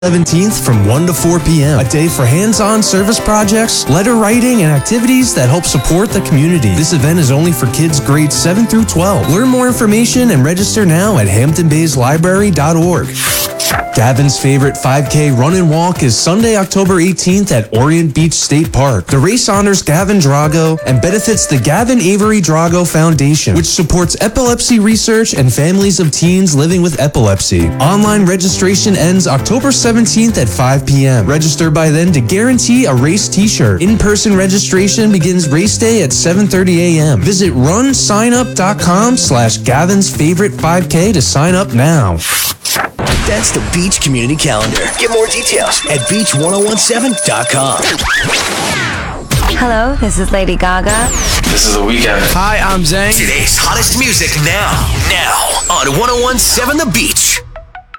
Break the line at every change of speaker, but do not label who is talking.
17th from 1 to 4 p.m. A day for hands-on service projects, letter writing, and activities that help support the community. This event is only for kids grades 7 through 12. Learn more information and register now at hamptonbayslibrary.org. Gavin's favorite 5K run and walk is Sunday, October 18th at Orient Beach State Park. The race honors Gavin Drago and benefits the Gavin Avery Drago Foundation, which supports epilepsy research and families of teens living with epilepsy. Online registration ends October 17th at 5 p.m. Register by then to guarantee a race t-shirt. In-person registration begins race day at 7:30 a.m. Visit runsignup.com/Gavin's favorite 5K to sign up now.
That's the Beach Community Calendar. Get more details at beach1017.com.
Hello, this is Lady Gaga.
This is The Weeknd.
Hi, I'm Zayn.
Today's hottest music now on 1017 The Beach.